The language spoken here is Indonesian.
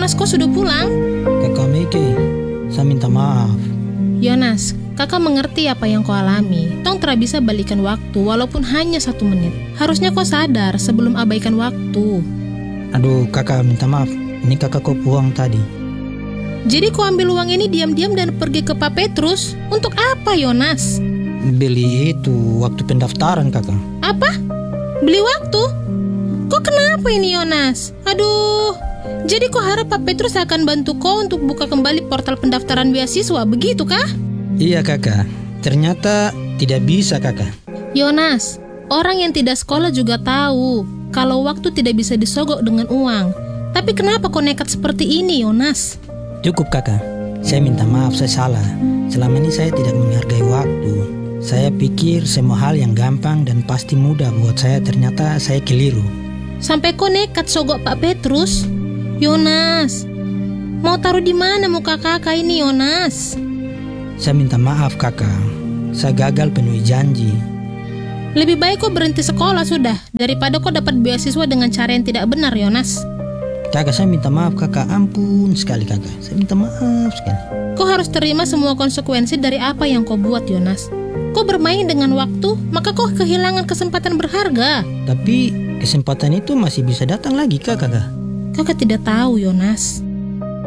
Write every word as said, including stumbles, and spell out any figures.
Yonas, kau sudah pulang? Kakak Meke, saya minta maaf. Yonas, kakak mengerti apa yang kau alami. Tong tidak bisa balikan waktu walaupun hanya satu menit. Harusnya kau sadar sebelum abaikan waktu. Aduh kakak, minta maaf. Ini kakak kau buang tadi. Jadi kau ambil uang ini diam-diam dan pergi ke Pak Petrus? Untuk apa, Yonas? Beli itu waktu pendaftaran kakak. Apa? Beli waktu? Kok kenapa ini, Yonas? Aduh, jadi kau harap Pak Petrus akan bantu kau untuk buka kembali portal pendaftaran beasiswa, begitu kah? Iya kakak, ternyata tidak bisa kakak. Yonas, orang yang tidak sekolah juga tahu kalau waktu tidak bisa disogok dengan uang. Tapi kenapa kau nekat seperti ini, Yonas? Cukup kakak, saya minta maaf, saya salah. Selama ini saya tidak menghargai waktu. Saya pikir semua hal yang gampang dan pasti mudah buat saya, ternyata saya keliru. Sampai kau nekat sogok Pak Petrus? Yonas, mau taruh di mana muka kakak ini, Yonas? Saya minta maaf kakak, saya gagal penuhi janji. Lebih baik kau berhenti sekolah sudah, daripada kau dapat beasiswa dengan cara yang tidak benar, Yonas. Kakak, saya minta maaf kakak, ampun sekali kakak. Saya minta maaf sekali. Kau harus terima semua konsekuensi dari apa yang kau buat, Yonas. Kau bermain dengan waktu, maka kau kehilangan kesempatan berharga. Tapi kesempatan itu masih bisa datang lagi kak kakak. Kakak tidak tahu, Yonas.